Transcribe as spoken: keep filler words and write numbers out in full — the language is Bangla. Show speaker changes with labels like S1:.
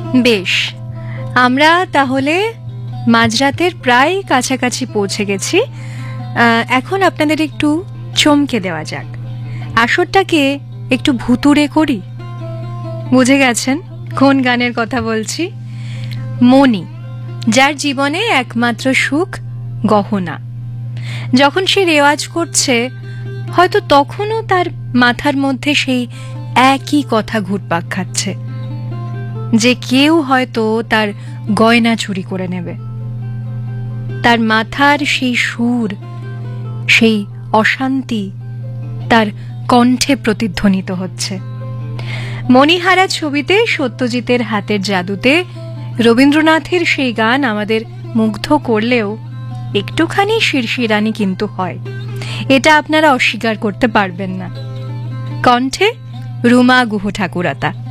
S1: বেশ, আমরা তাহলে মাঝরাতের প্রায় কাছাকাছি পৌঁছে গেছি। এখন আপনাদের একটু চমকে দেওয়া যাক, আসরটাকে একটু ভুতুড়ে করি। বুঝে গেছেন কোন গানের কথা বলছি? মনি, যার জীবনে একমাত্র সুখ গহনা। যখন সে রেওয়াজ করছে, হয়তো তখনও তার মাথার মধ্যে সেই একই কথা ঘুরপাক খাচ্ছে যে কেউ হয়তো তার গয়না চুরি করে নেবে। তার মাথার সেই সুর, সেই অশান্তি তার কণ্ঠে প্রতিধ্বনিত হচ্ছে। মণিহারা ছবিতে সত্যজিতের হাতের জাদুতে রবীন্দ্রনাথের সেই গান আমাদের মুগ্ধ করলেও একটুখানি শিরশিরানি কিন্তু হয়, এটা আপনারা অস্বীকার করতে পারবেন না। কণ্ঠে রুমা গুহ ঠাকুরতা।